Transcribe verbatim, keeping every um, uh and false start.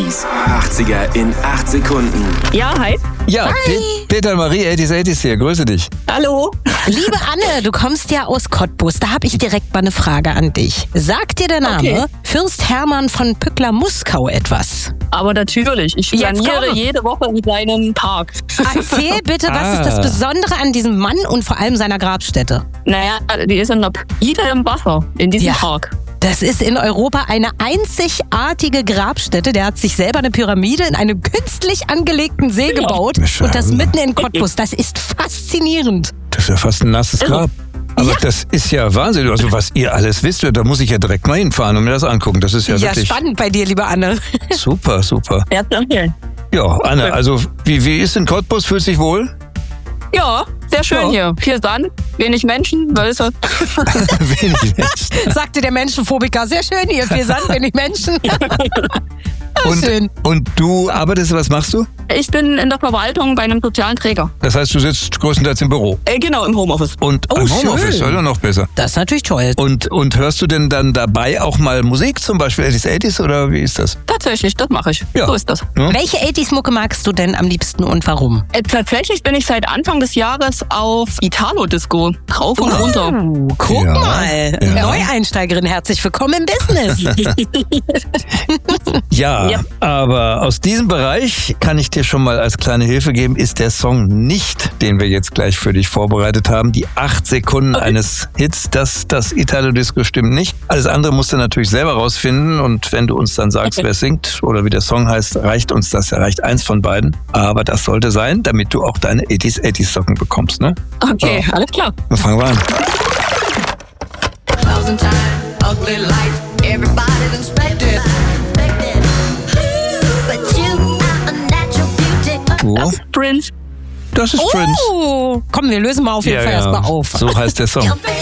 Maries achtziger in acht Sekunden. Ja, hi. Ja, Hi. Pe- Peter und Marie, achtzig achtzig hier, grüße dich. Hallo. Liebe Anne, du kommst ja aus Cottbus. Da habe ich direkt mal eine Frage an dich. Sagt dir der Name Okay. Fürst Hermann von Pückler-Muskau etwas? Aber natürlich, ich Jetzt planiere komm. jede Woche in kleinen Park. Erzähl bitte, was Ah. ist das Besondere an diesem Mann und vor allem seiner Grabstätte? Naja, die ist in der Ide im Wasser, in diesem Ja. Park. Das ist in Europa eine einzigartige Grabstätte. Der hat sich selber eine Pyramide in einem künstlich angelegten See gebaut. Bescheuert. Und das mitten in Cottbus. Das ist faszinierend. Das ist ja fast ein nasses Grab. Aber Ja. das ist ja Wahnsinn. Also was ihr alles wisst, da muss ich ja direkt mal hinfahren und mir das angucken. Das ist ja, Ja, wirklich spannend bei dir, liebe Anne. super, super. Ja, zu empfehlen. Ja, Anne, also wie, wie ist in Cottbus? Fühlst du dich wohl? Ja, sehr schön Ja. hier. Viel Sand, wenig Menschen, Wölfe. Wenig Menschen. Sagte der Menschenphobiker. Sehr schön hier, viel Sand, wenig Menschen. Und, schön. und du arbeitest, was machst du? Ich bin in der Verwaltung bei einem sozialen Träger. Das heißt, du sitzt größtenteils im Büro. Äh, genau, im Homeoffice. Und Oh, im Homeoffice, schön. oder noch besser. Das ist natürlich toll. Und, und hörst du denn dann dabei auch mal Musik, zum Beispiel achtzig achtzig oder wie ist das? Tatsächlich, das mache ich. Ja. So ist das. Ja? Welche achtziger-Mucke magst du denn am liebsten und warum? Äh, tatsächlich bin ich seit Anfang des Jahres auf Italo-Disco. Rauf und runter. Oh, guck Ja, mal. ja. Neueinsteigerin, herzlich willkommen im Business. Ja, Ja. aber aus diesem Bereich kann ich dir schon mal als kleine Hilfe geben, ist der Song nicht, den wir jetzt gleich für dich vorbereitet haben. Die acht Sekunden eines Hits, das, das Italo-Disco stimmt nicht. Alles andere musst du natürlich selber rausfinden und wenn du uns dann sagst, Okay. wer singt oder wie der Song heißt, reicht uns das, ja, reicht eins von beiden. Aber das sollte sein, damit du auch deine achtzig achtzig Socken bekommst, ne? Okay, alles klar. Dann fangen wir an. Thousand time, ugly lights, everybody's inspected. But you are a natural beauty. Oh, Prince. das ist Prince. Oh, komm, wir lösen mal auf jeden Fall erstmal auf. So heißt der Song.